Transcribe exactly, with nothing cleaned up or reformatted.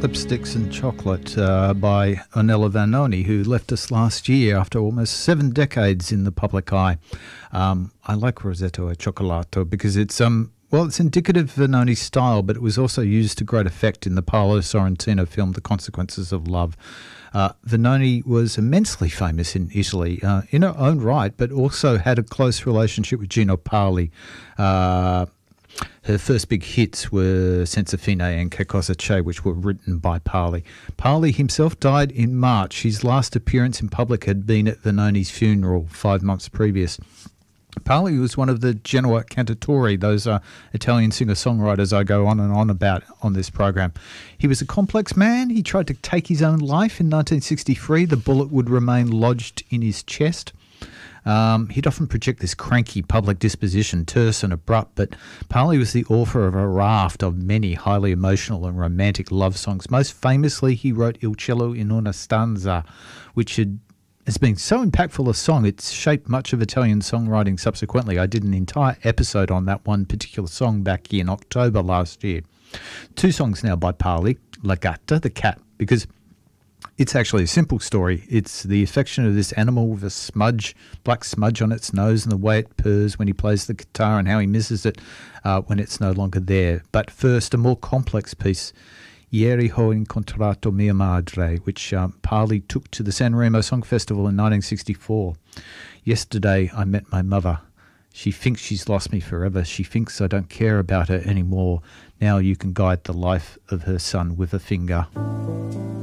Lipsticks and Chocolate uh, by Ornella Vanoni, who left us last year after almost seven decades in the public eye. Um, I like Rosetto e Cioccolato because it's um well, it's indicative of Vanoni's style, but it was also used to great effect in the Paolo Sorrentino film The Consequences of Love. Uh, Vanoni was immensely famous in Italy uh, in her own right, but also had a close relationship with Gino Paoli. Uh, Her first big hits were Senza Fine and Che Cosa C'è, which were written by Paoli. Paoli himself died in March. His last appearance in public had been at Vanoni's funeral five months previous. Paoli was one of the Genoa Cantatori, those uh, Italian singer-songwriters I go on and on about on this program. He was a complex man. He tried to take his own life in nineteen sixty-three. The bullet would remain lodged in his chest. Um, he'd often project this cranky public disposition, terse and abrupt, but Paoli was the author of a raft of many highly emotional and romantic love songs. Most famously, he wrote Il Cielo in una stanza, which had, has been so impactful a song, it's shaped much of Italian songwriting subsequently. I did an entire episode on that one particular song back in October last year. Two songs now by Paoli, La Gatta, the cat, because it's actually a simple story. It's the affection of this animal with a smudge, black smudge on its nose, and the way it purrs when he plays the guitar and how he misses it uh, when it's no longer there. But first, a more complex piece, Ieri ho incontrato mia madre, which um, Paoli took to the San Remo Song Festival in nineteen sixty-four. Yesterday, I met my mother. She thinks she's lost me forever. She thinks I don't care about her anymore. Now you can guide the life of her son with a finger.